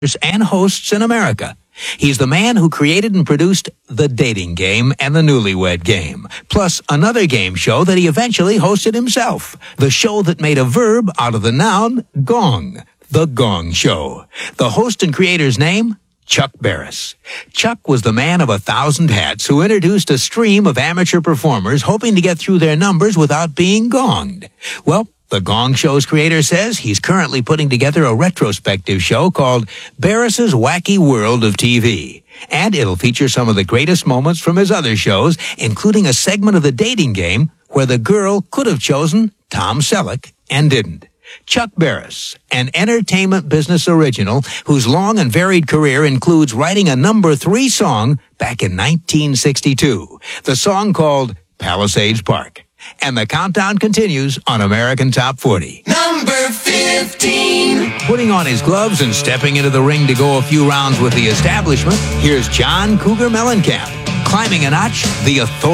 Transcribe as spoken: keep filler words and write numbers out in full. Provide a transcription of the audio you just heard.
and hosts in America. He's the man who created and produced The Dating Game and The Newlywed Game, plus another game show that he eventually hosted himself, the show that made a verb out of the noun gong, The Gong Show. The host and creator's name? Chuck Barris. Chuck was the man of a thousand hats who introduced a stream of amateur performers hoping to get through their numbers without being gonged. Well, The Gong Show's creator says he's currently putting together a retrospective show called Barris's Wacky World of T V. And it'll feature some of the greatest moments from his other shows, including a segment of The Dating Game where the girl could have chosen Tom Selleck and didn't. Chuck Barris, an entertainment business original whose long and varied career includes writing a number three song back in nineteen sixty-two, the song called Palisades Park. And the countdown continues on American Top forty. Number fifteen. Putting on his gloves and stepping into the ring to go a few rounds with the establishment, here's John Cougar Mellencamp. Climbing a notch, the authority.